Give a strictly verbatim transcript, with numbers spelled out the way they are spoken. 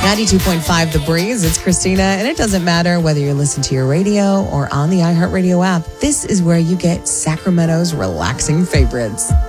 ninety-two point five The Breeze. It's Christina, and it doesn't matter whether you're listening to your radio or on the iHeartRadio app. This is where you get Sacramento's relaxing favorites.